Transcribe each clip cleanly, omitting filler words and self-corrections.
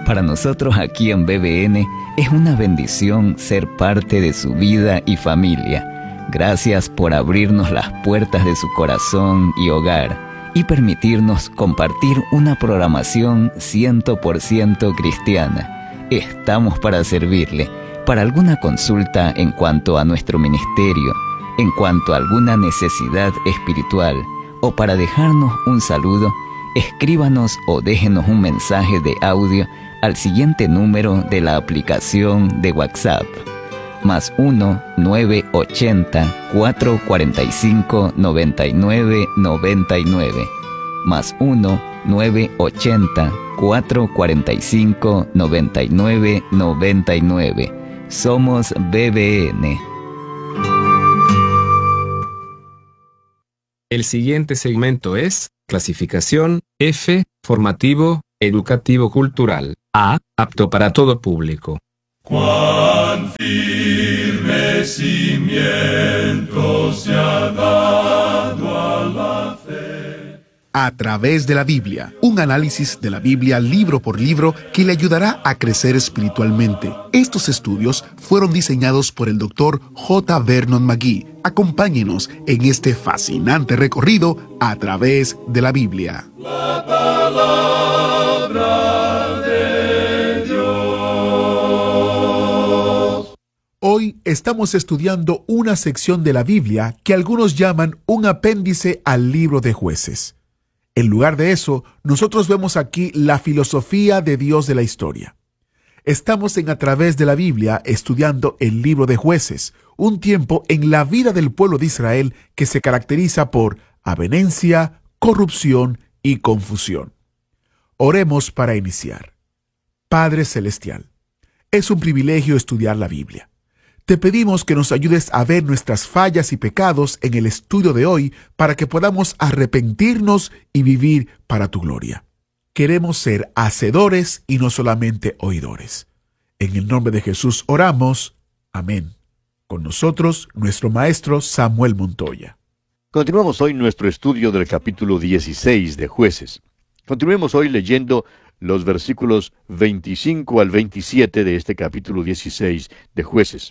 Para nosotros aquí en BBN es una bendición ser parte de su vida y familia. Gracias por abrirnos las puertas de su corazón y hogar y permitirnos compartir una programación 100% cristiana. Estamos para servirle. Para alguna consulta en cuanto a nuestro ministerio, en cuanto a alguna necesidad espiritual o para dejarnos un saludo, escríbanos o déjenos un mensaje de audio al siguiente número de la aplicación de WhatsApp: +1 980 445 9999, +1 980 445 9999. Somos BBN. El siguiente segmento es clasificación F, formativo, educativo cultural. A, apto para todo público. Cuán firme cimiento se ha dado a la fe. A través de la Biblia, un análisis de la Biblia libro por libro que le ayudará a crecer espiritualmente. Estos estudios fueron diseñados por el Dr. J. Vernon McGee. Acompáñenos en este fascinante recorrido a través de la Biblia. La palabra de Dios. Hoy estamos estudiando una sección de la Biblia que algunos llaman un apéndice al libro de Jueces. En lugar de eso, nosotros vemos aquí la filosofía de Dios de la historia. Estamos en A través de la Biblia estudiando el libro de Jueces, un tiempo en la vida del pueblo de Israel que se caracteriza por avenencia, corrupción y confusión. Oremos para iniciar. Padre Celestial, es un privilegio estudiar la Biblia. Te pedimos que nos ayudes a ver nuestras fallas y pecados en el estudio de hoy para que podamos arrepentirnos y vivir para tu gloria. Queremos ser hacedores y no solamente oidores. En el nombre de Jesús oramos. Amén. Con nosotros, nuestro maestro Samuel Montoya. Continuamos hoy nuestro estudio del capítulo 16 de Jueces. Continuemos hoy leyendo los versículos 25 al 27 de este capítulo 16 de Jueces.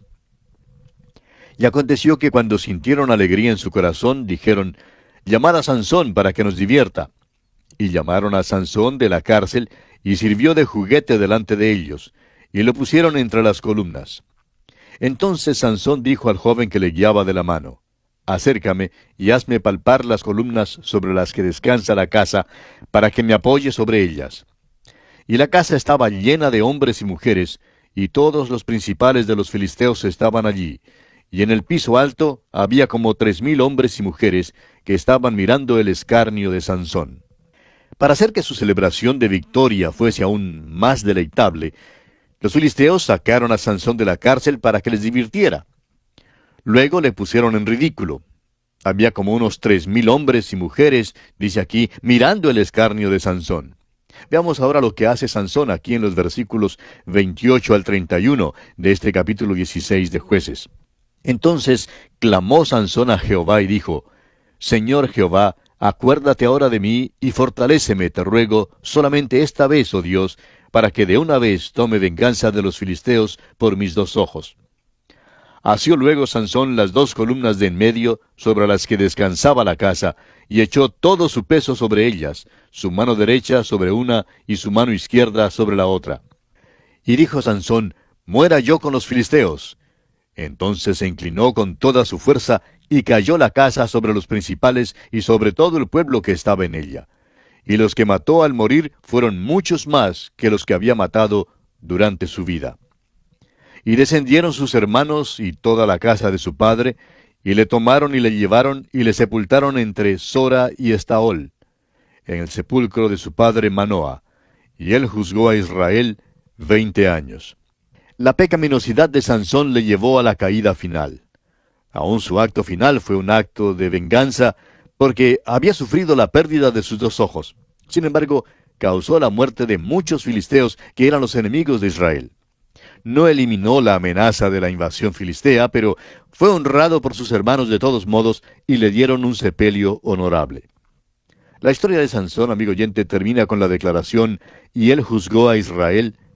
Y aconteció que cuando sintieron alegría en su corazón, dijeron: llamad a Sansón para que nos divierta. Y llamaron a Sansón de la cárcel, y sirvió de juguete delante de ellos, y lo pusieron entre las columnas. Entonces Sansón dijo al joven que le guiaba de la mano: acércame, y hazme palpar las columnas sobre las que descansa la casa, para que me apoye sobre ellas. Y la casa estaba llena de hombres y mujeres, y todos los principales de los filisteos estaban allí. Y en el piso alto había como 3,000 hombres y mujeres que estaban mirando el escarnio de Sansón. Para hacer que su celebración de victoria fuese aún más deleitable, los filisteos sacaron a Sansón de la cárcel para que les divirtiera. Luego le pusieron en ridículo. Había como unos 3,000 hombres y mujeres, dice aquí, mirando el escarnio de Sansón. Veamos ahora lo que hace Sansón aquí en los versículos 28 al 31 de este capítulo 16 de Jueces. Entonces clamó Sansón a Jehová y dijo: Señor Jehová, acuérdate ahora de mí y fortaléceme, te ruego, solamente esta vez, oh Dios, para que de una vez tome venganza de los filisteos por mis 2 ojos. Asió luego Sansón las 2 columnas de en medio sobre las que descansaba la casa, y echó todo su peso sobre ellas, su mano derecha sobre una y su mano izquierda sobre la otra. Y dijo Sansón: muera yo con los filisteos. Entonces se inclinó con toda su fuerza, y cayó la casa sobre los principales y sobre todo el pueblo que estaba en ella. Y los que mató al morir fueron muchos más que los que había matado durante su vida. Y descendieron sus hermanos y toda la casa de su padre, y le tomaron y le llevaron y le sepultaron entre Sora y Estaol, en el sepulcro de su padre Manoa. Y él juzgó a Israel 20 años. La pecaminosidad de Sansón le llevó a la caída final. Aún su acto final fue un acto de venganza, porque había sufrido la pérdida de sus 2 ojos. Sin embargo, causó la muerte de muchos filisteos que eran los enemigos de Israel. No eliminó la amenaza de la invasión filistea, pero fue honrado por sus hermanos de todos modos y le dieron un sepelio honorable. La historia de Sansón, amigo oyente, termina con la declaración: y él juzgó a Israel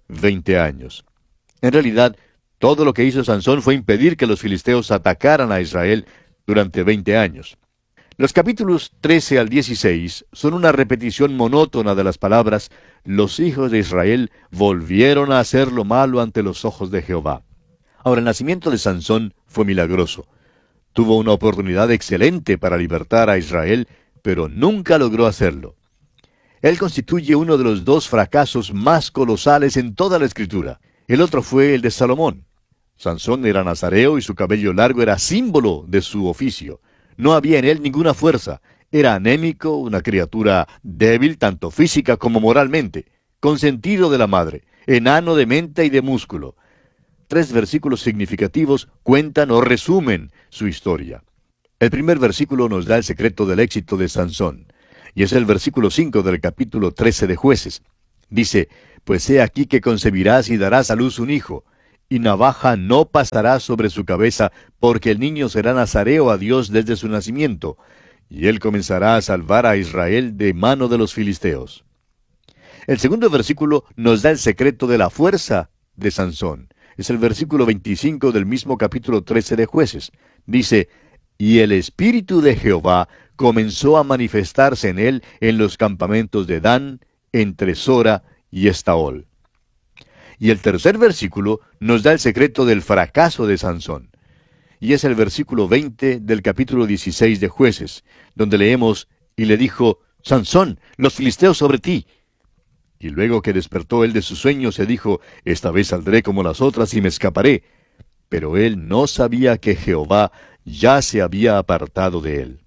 20 años. En realidad, todo lo que hizo Sansón fue impedir que los filisteos atacaran a Israel durante 20 años. Los capítulos 13 al 16 son una repetición monótona de las palabras: los hijos de Israel volvieron a hacer lo malo ante los ojos de Jehová. Ahora, el nacimiento de Sansón fue milagroso. Tuvo una oportunidad excelente para libertar a Israel, pero nunca logró hacerlo. Él constituye uno de los dos fracasos más colosales en toda la Escritura. El otro fue el de Salomón. Sansón era nazareo y su cabello largo era símbolo de su oficio. No había en él ninguna fuerza. Era anémico, una criatura débil tanto física como moralmente, consentido de la madre, enano de mente y de músculo. 3 versículos significativos cuentan o resumen su historia. El primer versículo nos da el secreto del éxito de Sansón, y es el versículo 5 del capítulo 13 de Jueces. Dice: pues he aquí que concebirás y darás a luz un hijo, y navaja no pasará sobre su cabeza, porque el niño será nazareo a Dios desde su nacimiento, y él comenzará a salvar a Israel de mano de los filisteos. El segundo versículo nos da el secreto de la fuerza de Sansón. Es el versículo 25 del mismo capítulo 13 de Jueces. Dice: y el espíritu de Jehová comenzó a manifestarse en él en los campamentos de Dan, entre Sora y Estaol. Y el tercer versículo nos da el secreto del fracaso de Sansón. Y es el versículo 20 del capítulo 16 de Jueces, donde leemos: y le dijo: Sansón, los filisteos sobre ti. Y luego que despertó él de su sueño, se dijo: esta vez saldré como las otras y me escaparé. Pero él no sabía que Jehová ya se había apartado de él.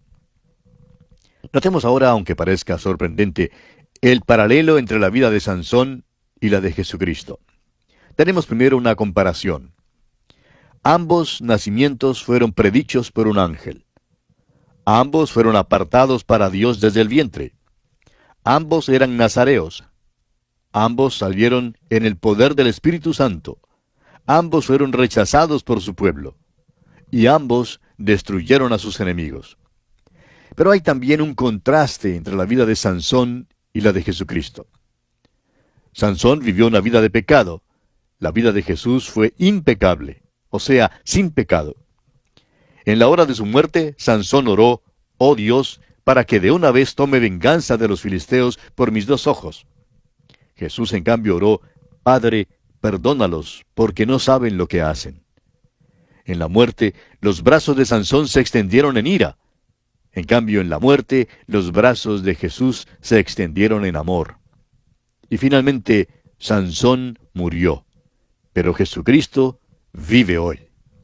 Notemos ahora, aunque parezca sorprendente, el paralelo entre la vida de Sansón y la de Jesucristo. Tenemos primero una comparación. Ambos nacimientos fueron predichos por un ángel. Ambos fueron apartados para Dios desde el vientre. Ambos eran nazareos. Ambos salieron en el poder del Espíritu Santo. Ambos fueron rechazados por su pueblo. Y ambos destruyeron a sus enemigos. Pero hay también un contraste entre la vida de Sansón y la de Jesucristo. Sansón vivió una vida de pecado. La vida de Jesús fue impecable, o sea, sin pecado. En la hora de su muerte, Sansón oró: oh Dios, para que de una vez tome venganza de los filisteos por mis 2 ojos. Jesús, en cambio, oró: Padre, perdónalos, porque no saben lo que hacen. En la muerte, los brazos de Sansón se extendieron en ira. En cambio, en la muerte, los brazos de Jesús se extendieron en amor. Y finalmente, Sansón murió. Pero Jesucristo vive hoy.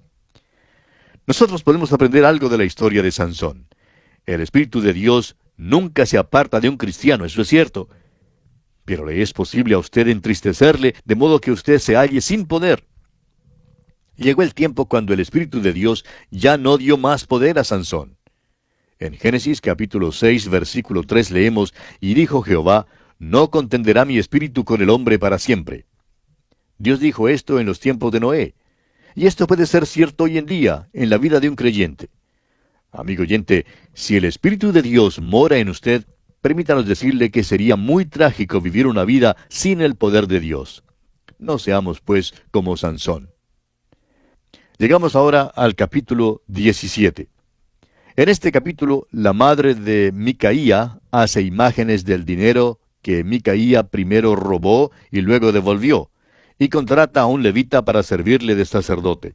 Nosotros podemos aprender algo de la historia de Sansón. El Espíritu de Dios nunca se aparta de un cristiano, eso es cierto. Pero le es posible a usted entristecerle, de modo que usted se halle sin poder. Llegó el tiempo cuando el Espíritu de Dios ya no dio más poder a Sansón. En Génesis capítulo 6, versículo 3 leemos: y dijo Jehová: no contenderá mi espíritu con el hombre para siempre. Dios dijo esto en los tiempos de Noé. Y esto puede ser cierto hoy en día, en la vida de un creyente. Amigo oyente, si el Espíritu de Dios mora en usted, permítanos decirle que sería muy trágico vivir una vida sin el poder de Dios. No seamos, pues, como Sansón. Llegamos ahora al capítulo 17. En este capítulo, la madre de Micaía hace imágenes del dinero que Micaía primero robó y luego devolvió, y contrata a un levita para servirle de sacerdote.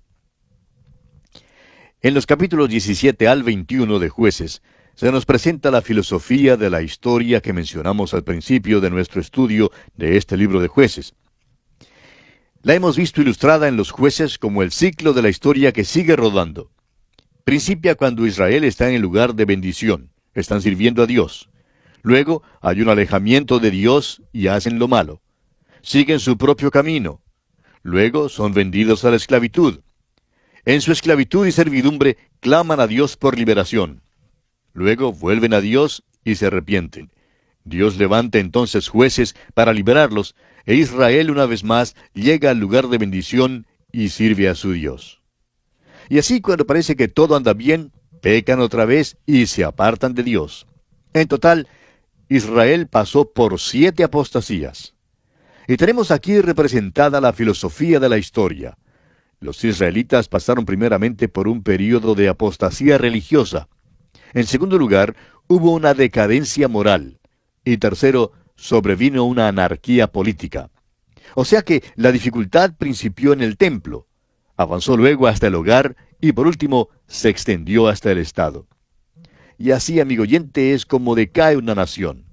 En los capítulos 17 al 21 de Jueces, se nos presenta la filosofía de la historia que mencionamos al principio de nuestro estudio de este libro de Jueces. La hemos visto ilustrada en los Jueces como el ciclo de la historia que sigue rodando. Principia cuando Israel está en el lugar de bendición, están sirviendo a Dios. Luego hay un alejamiento de Dios y hacen lo malo. Siguen su propio camino. Luego son vendidos a la esclavitud. En su esclavitud y servidumbre claman a Dios por liberación. Luego vuelven a Dios y se arrepienten. Dios levanta entonces jueces para liberarlos, e Israel una vez más llega al lugar de bendición y sirve a su Dios. Y así, cuando parece que todo anda bien, pecan otra vez y se apartan de Dios. En total, Israel pasó por 7 apostasías. Y tenemos aquí representada la filosofía de la historia. Los israelitas pasaron primeramente por un período de apostasía religiosa. En segundo lugar, hubo una decadencia moral. Y tercero, sobrevino una anarquía política. O sea que la dificultad principió en el templo, avanzó luego hasta el hogar y por último se extendió hasta el Estado. Y así, amigo oyente, es como decae una nación.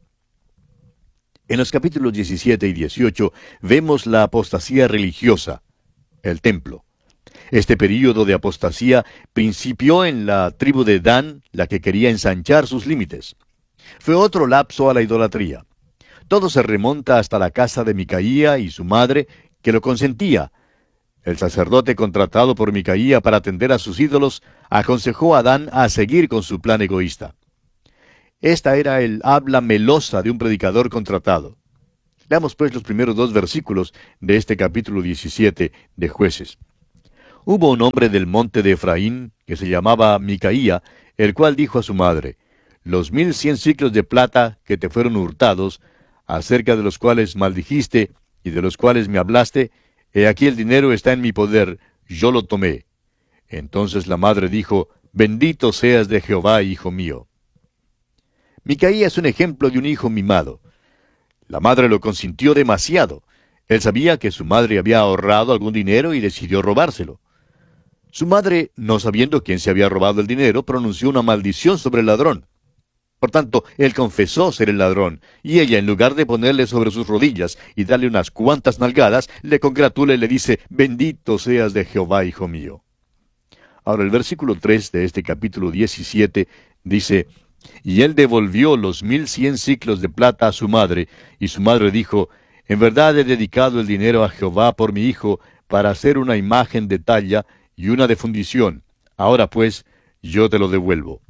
En los capítulos 17 y 18 vemos la apostasía religiosa, el templo. Este período de apostasía principió en la tribu de Dan, la que quería ensanchar sus límites. Fue otro lapso a la idolatría. Todo se remonta hasta la casa de Micaía y su madre, que lo consentía. El sacerdote contratado por Micaía para atender a sus ídolos aconsejó a Dan a seguir con su plan egoísta. Esta era el habla melosa de un predicador contratado. Leamos pues los primeros 2 versículos de este capítulo 17 de Jueces. Hubo un hombre del monte de Efraín, que se llamaba Micaía, el cual dijo a su madre: Los 1100 siclos de plata que te fueron hurtados, acerca de los cuales maldijiste y de los cuales me hablaste, he aquí el dinero está en mi poder, yo lo tomé. Entonces la madre dijo: Bendito seas de Jehová, hijo mío. Micaía es un ejemplo de un hijo mimado. La madre lo consintió demasiado. Él sabía que su madre había ahorrado algún dinero y decidió robárselo. Su madre, no sabiendo quién se había robado el dinero, pronunció una maldición sobre el ladrón. Por tanto, él confesó ser el ladrón, y ella, en lugar de ponerle sobre sus rodillas y darle unas cuantas nalgadas, le congratula y le dice: Bendito seas de Jehová, hijo mío. Ahora el versículo 3 de este capítulo 17 dice: Y él devolvió los 1100 siclos de plata a su madre, y su madre dijo: En verdad he dedicado el dinero a Jehová por mi hijo, para hacer una imagen de talla y una de fundición. Ahora pues, yo te lo devuelvo.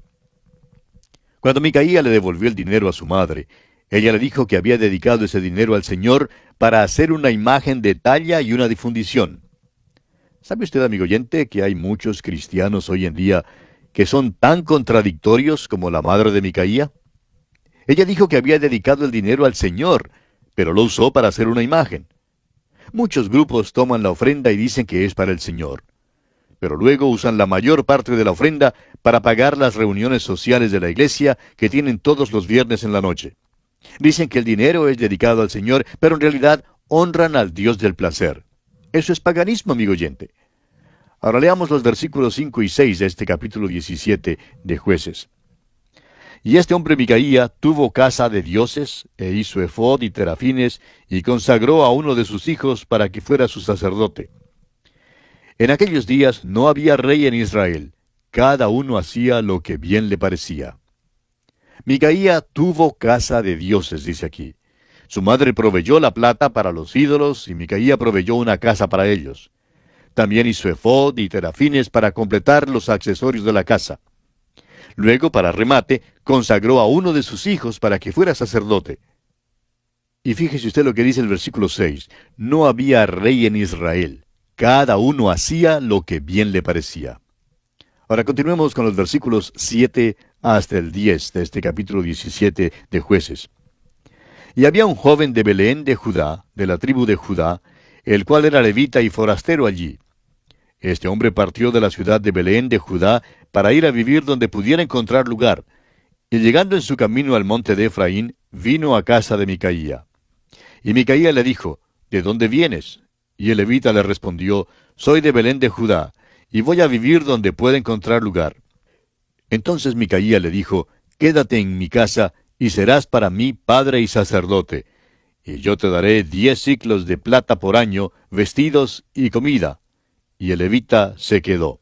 Cuando Micaía le devolvió el dinero a su madre, ella le dijo que había dedicado ese dinero al Señor para hacer una imagen de talla y una de fundición. ¿Sabe usted, amigo oyente, que hay muchos cristianos hoy en día que son tan contradictorios como la madre de Micaía? Ella dijo que había dedicado el dinero al Señor, pero lo usó para hacer una imagen. Muchos grupos toman la ofrenda y dicen que es para el Señor, pero luego usan la mayor parte de la ofrenda para pagar las reuniones sociales de la iglesia que tienen todos los viernes en la noche. Dicen que el dinero es dedicado al Señor, pero en realidad honran al Dios del placer. Eso es paganismo, amigo oyente. Ahora leamos los versículos 5 y 6 de este capítulo 17 de Jueces. Y este hombre Micaía tuvo casa de dioses, e hizo efod y terafines, y consagró a uno de sus hijos para que fuera su sacerdote. En aquellos días no había rey en Israel, cada uno hacía lo que bien le parecía. Micaía tuvo casa de dioses, dice aquí. Su madre proveyó la plata para los ídolos, y Micaía proveyó una casa para ellos. También hizo efod y terafines para completar los accesorios de la casa. Luego, para remate, consagró a uno de sus hijos para que fuera sacerdote. Y fíjese usted lo que dice el versículo 6. No había rey en Israel. Cada uno hacía lo que bien le parecía. Ahora continuemos con los versículos 7 hasta el 10 de este capítulo 17 de Jueces. Y había un joven de Belén de Judá, de la tribu de Judá, el cual era levita y forastero allí. Este hombre partió de la ciudad de Belén de Judá para ir a vivir donde pudiera encontrar lugar, y llegando en su camino al monte de Efraín, vino a casa de Micaía. Y Micaía le dijo: ¿De dónde vienes? Y el levita le respondió: Soy de Belén de Judá, y voy a vivir donde pueda encontrar lugar. Entonces Micaía le dijo: Quédate en mi casa, y serás para mí padre y sacerdote, y yo te daré 10 siclos de plata por año, vestidos y comida. Y el levita se quedó.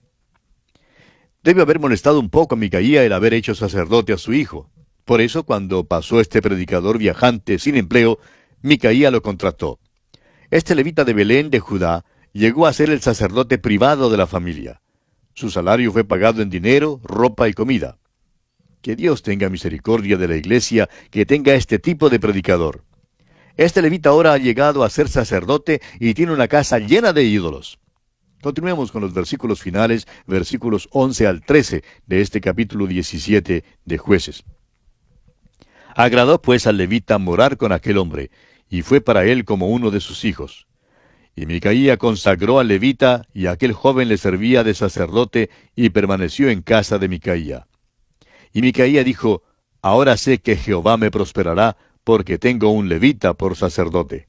Debe haber molestado un poco a Micaía el haber hecho sacerdote a su hijo. Por eso, cuando pasó este predicador viajante sin empleo, Micaía lo contrató. Este levita de Belén de Judá llegó a ser el sacerdote privado de la familia. Su salario fue pagado en dinero, ropa y comida. Que Dios tenga misericordia de la iglesia que tenga este tipo de predicador. Este levita ahora ha llegado a ser sacerdote y tiene una casa llena de ídolos. Continuemos con los versículos finales, versículos 11 al 13 de este capítulo 17 de Jueces. Agradó pues al levita morar con aquel hombre, y fue para él como uno de sus hijos. Y Micaía consagró al levita, y aquel joven le servía de sacerdote, y permaneció en casa de Micaía. Y Micaía dijo, ahora sé que Jehová me prosperará, porque tengo un levita por sacerdote.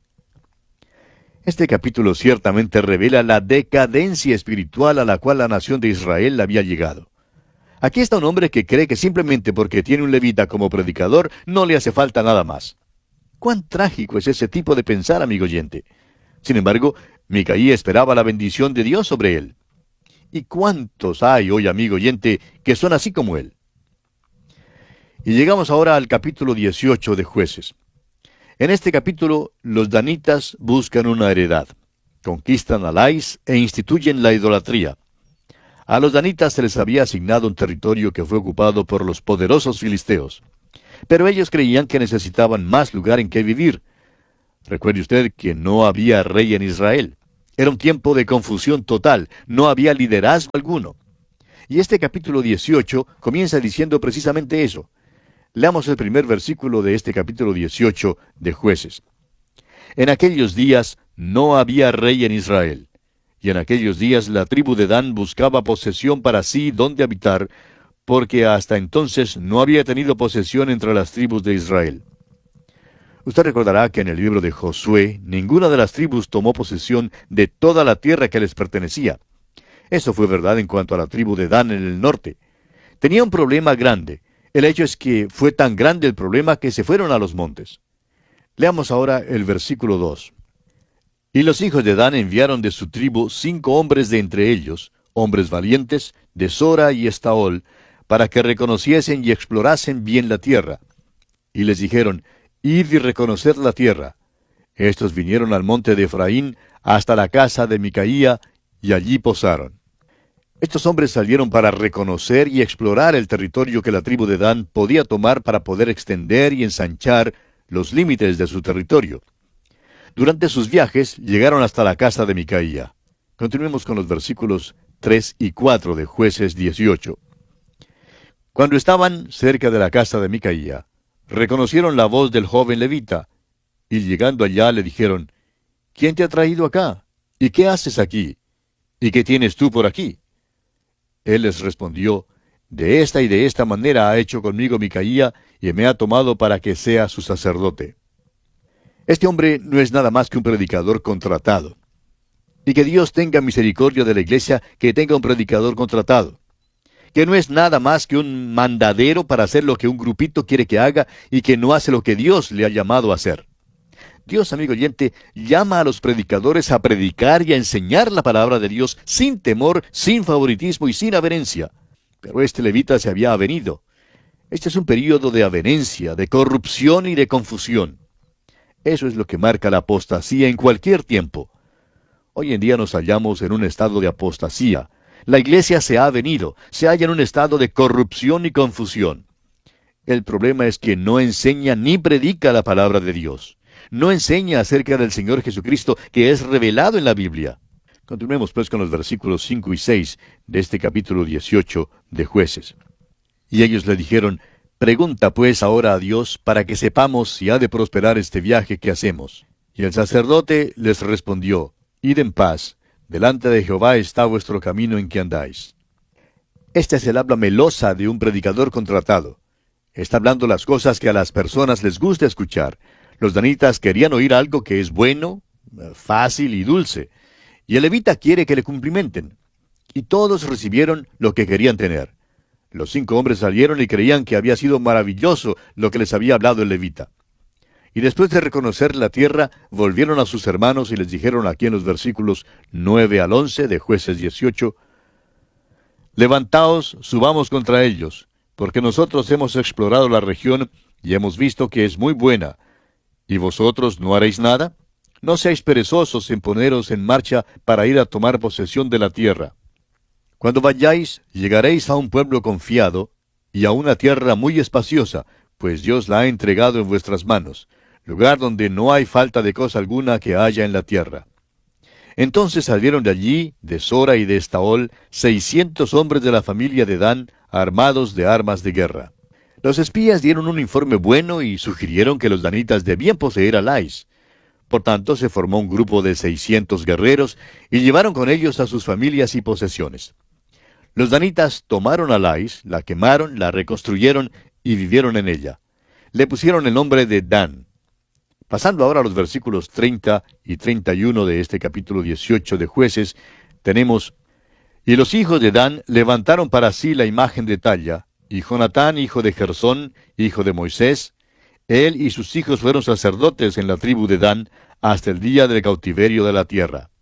Este capítulo ciertamente revela la decadencia espiritual a la cual la nación de Israel había llegado. Aquí está un hombre que cree que simplemente porque tiene un levita como predicador, no le hace falta nada más. Cuán trágico es ese tipo de pensar, amigo oyente. Sin embargo, Micaía esperaba la bendición de Dios sobre él. ¿Y cuántos hay hoy, amigo oyente, que son así como él? Y llegamos ahora al capítulo 18 de Jueces. En este capítulo, los danitas buscan una heredad, conquistan a Lais e instituyen la idolatría. A los danitas se les había asignado un territorio que fue ocupado por los poderosos filisteos, pero ellos creían que necesitaban más lugar en que vivir. Recuerde usted que no había rey en Israel. Era un tiempo de confusión total, no había liderazgo alguno. Y este capítulo 18 comienza diciendo precisamente eso. Leamos el primer versículo de este capítulo 18 de Jueces. En aquellos días no había rey en Israel, y en aquellos días la tribu de Dan buscaba posesión para sí donde habitar, porque hasta entonces no había tenido posesión entre las tribus de Israel. Usted recordará que en el libro de Josué, ninguna de las tribus tomó posesión de toda la tierra que les pertenecía. Eso fue verdad en cuanto a la tribu de Dan en el norte. Tenía un problema grande. El hecho es que fue tan grande el problema que se fueron a los montes. Leamos ahora el versículo 2. Y los hijos de Dan enviaron de su tribu 5 hombres de entre ellos, hombres valientes, de Sora y Estaol, para que reconociesen y explorasen bien la tierra. Y les dijeron, id y reconocer la tierra. Estos vinieron al monte de Efraín hasta la casa de Micaía, y allí posaron. Estos hombres salieron para reconocer y explorar el territorio que la tribu de Dan podía tomar para poder extender y ensanchar los límites de su territorio. Durante sus viajes llegaron hasta la casa de Micaía. Continuemos con los versículos 3 y 4 de Jueces 18. Cuando estaban cerca de la casa de Micaía, reconocieron la voz del joven levita, y llegando allá le dijeron, ¿quién te ha traído acá? ¿Y qué haces aquí? ¿Y qué tienes tú por aquí? Él les respondió, de esta y de esta manera ha hecho conmigo Micaía, y me ha tomado para que sea su sacerdote. Este hombre no es nada más que un predicador contratado. Y que Dios tenga misericordia de la iglesia que tenga un predicador contratado. Que no es nada más que un mandadero para hacer lo que un grupito quiere que haga y que no hace lo que Dios le ha llamado a hacer. Dios, amigo oyente, llama a los predicadores a predicar y a enseñar la palabra de Dios sin temor, sin favoritismo y sin averencia. Pero este levita se había avenido. Este es un período de avenencia, de corrupción y de confusión. Eso es lo que marca la apostasía en cualquier tiempo. Hoy en día nos hallamos en un estado de apostasía. La iglesia se ha avenido, se halla en un estado de corrupción y confusión. El problema es que no enseña ni predica la palabra de Dios. No enseña acerca del Señor Jesucristo que es revelado en la Biblia. Continuemos pues con los versículos 5 y 6 de este capítulo 18 de Jueces. Y ellos le dijeron, pregunta pues ahora a Dios para que sepamos si ha de prosperar este viaje que hacemos. Y el sacerdote les respondió, id en paz, delante de Jehová está vuestro camino en que andáis. Esta es el habla melosa de un predicador contratado. Está hablando las cosas que a las personas les gusta escuchar. Los danitas querían oír algo que es bueno, fácil y dulce. Y el levita quiere que le cumplimenten. Y todos recibieron lo que querían tener. Los 5 hombres salieron y creían que había sido maravilloso lo que les había hablado el levita. Y después de reconocer la tierra, volvieron a sus hermanos y les dijeron aquí en los versículos 9 al 11 de Jueces 18, levantaos, subamos contra ellos, porque nosotros hemos explorado la región y hemos visto que es muy buena. ¿Y vosotros no haréis nada? No seáis perezosos en poneros en marcha para ir a tomar posesión de la tierra. Cuando vayáis, llegaréis a un pueblo confiado y a una tierra muy espaciosa, pues Dios la ha entregado en vuestras manos, lugar donde no hay falta de cosa alguna que haya en la tierra. Entonces salieron de allí, de Sora y de Estaol, 600 hombres de la familia de Dan, armados de armas de guerra. Los espías dieron un informe bueno y sugirieron que los danitas debían poseer a Lais. Por tanto, se formó un grupo de 600 guerreros y llevaron con ellos a sus familias y posesiones. Los danitas tomaron a Lais, la quemaron, la reconstruyeron y vivieron en ella. Le pusieron el nombre de Dan. Pasando ahora a los versículos 30 y 31 de este capítulo 18 de Jueces, tenemos: Y los hijos de Dan levantaron para sí la imagen de talla, y Jonatán, hijo de Gersón, hijo de Moisés, él y sus hijos fueron sacerdotes en la tribu de Dan hasta el día del cautiverio de la tierra.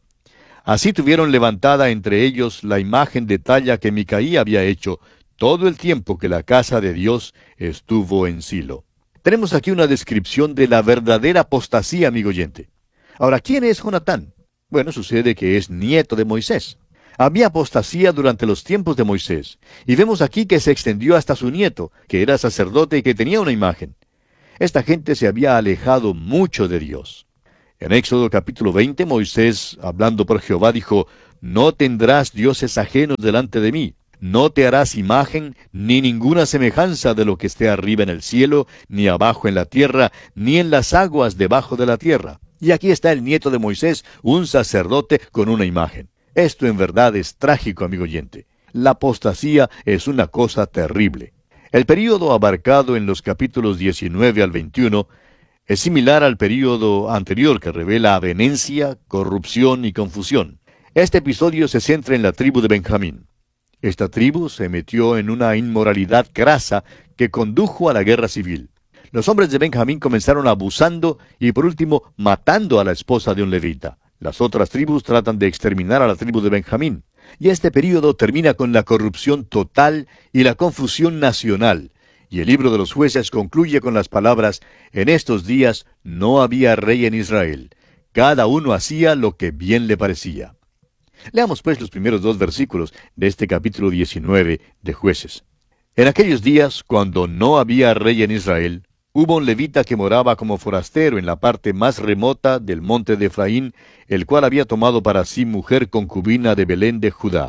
Así tuvieron levantada entre ellos la imagen de talla que Micaía había hecho todo el tiempo que la casa de Dios estuvo en Silo. Tenemos aquí una descripción de la verdadera apostasía, amigo oyente. Ahora, ¿quién es Jonatán? Bueno, sucede que es nieto de Moisés. Había apostasía durante los tiempos de Moisés, y vemos aquí que se extendió hasta su nieto, que era sacerdote y que tenía una imagen. Esta gente se había alejado mucho de Dios. En Éxodo capítulo 20, Moisés, hablando por Jehová, dijo: No tendrás dioses ajenos delante de mí. No te harás imagen, ni ninguna semejanza de lo que esté arriba en el cielo, ni abajo en la tierra, ni en las aguas debajo de la tierra. Y aquí está el nieto de Moisés, un sacerdote con una imagen. Esto en verdad es trágico, amigo oyente. La apostasía es una cosa terrible. El período abarcado en los capítulos 19 al 21 es similar al período anterior, que revela avenencia, corrupción y confusión. Este episodio se centra en la tribu de Benjamín. Esta tribu se metió en una inmoralidad grasa que condujo a la guerra civil. Los hombres de Benjamín comenzaron abusando y por último matando a la esposa de un levita. Las otras tribus tratan de exterminar a la tribu de Benjamín. Y este período termina con la corrupción total y la confusión nacional. Y el libro de los Jueces concluye con las palabras: En estos días no había rey en Israel. Cada uno hacía lo que bien le parecía. Leamos pues los primeros 2 versículos de este capítulo 19 de Jueces. En aquellos días, cuando no había rey en Israel, hubo un levita que moraba como forastero en la parte más remota del monte de Efraín, el cual había tomado para sí mujer concubina de Belén de Judá.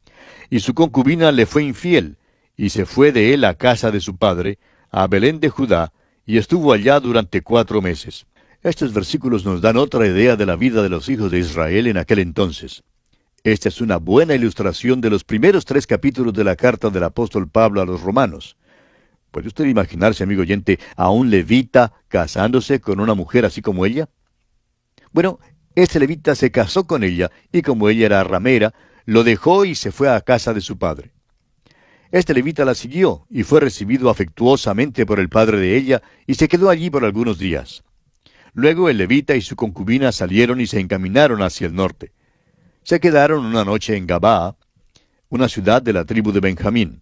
Y su concubina le fue infiel, y se fue de él a casa de su padre, a Belén de Judá, y estuvo allá durante 4 meses. Estos versículos nos dan otra idea de la vida de los hijos de Israel en aquel entonces. Esta es una buena ilustración de los primeros 3 capítulos de la carta del apóstol Pablo a los romanos. ¿Puede usted imaginarse, amigo oyente, a un levita casándose con una mujer así como ella? Bueno, este levita se casó con ella, y como ella era ramera, lo dejó y se fue a casa de su padre. Este levita la siguió, y fue recibido afectuosamente por el padre de ella, y se quedó allí por algunos días. Luego el levita y su concubina salieron y se encaminaron hacia el norte. Se quedaron una noche en Gabaa, una ciudad de la tribu de Benjamín.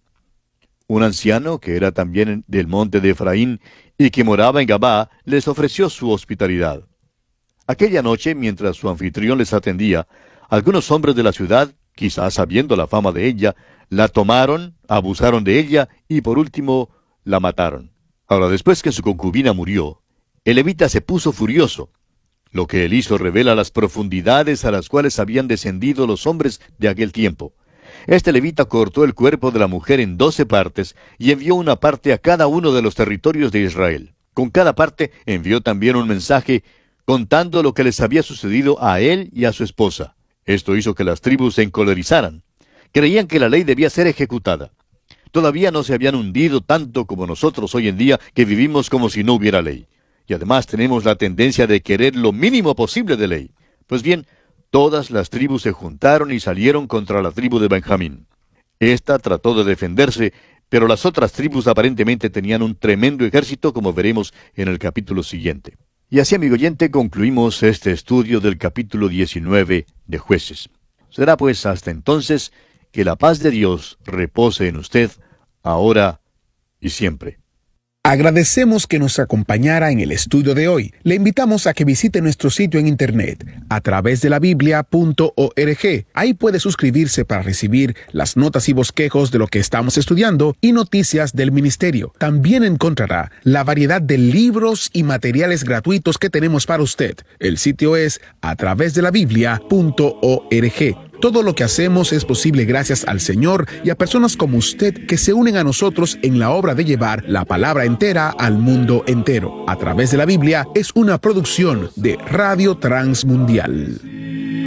Un anciano, que era también del monte de Efraín, y que moraba en Gabaa, les ofreció su hospitalidad. Aquella noche, mientras su anfitrión les atendía, algunos hombres de la ciudad, quizás sabiendo la fama de ella, la tomaron, abusaron de ella, y por último, la mataron. Ahora, después que su concubina murió, el levita se puso furioso. Lo que él hizo revela las profundidades a las cuales habían descendido los hombres de aquel tiempo. Este levita cortó el cuerpo de la mujer en 12 partes y envió una parte a cada uno de los territorios de Israel. Con cada parte envió también un mensaje contando lo que les había sucedido a él y a su esposa. Esto hizo que las tribus se encolerizaran. Creían que la ley debía ser ejecutada. Todavía no se habían hundido tanto como nosotros hoy en día, que vivimos como si no hubiera ley. Y además tenemos la tendencia de querer lo mínimo posible de ley. Pues bien, todas las tribus se juntaron y salieron contra la tribu de Benjamín. Esta trató de defenderse, pero las otras tribus aparentemente tenían un tremendo ejército, como veremos en el capítulo siguiente. Y así, amigo oyente, concluimos este estudio del capítulo 19 de Jueces. Será pues hasta entonces que la paz de Dios repose en usted, ahora y siempre. Agradecemos que nos acompañara en el estudio de hoy. Le invitamos a que visite nuestro sitio en internet a través de la biblia.org. Ahí puede suscribirse para recibir las notas y bosquejos de lo que estamos estudiando y noticias del ministerio. También encontrará la variedad de libros y materiales gratuitos que tenemos para usted. El sitio es a través de la biblia.org. Todo lo que hacemos es posible gracias al Señor y a personas como usted que se unen a nosotros en la obra de llevar la palabra entera al mundo entero. A través de la Biblia es una producción de Radio Transmundial.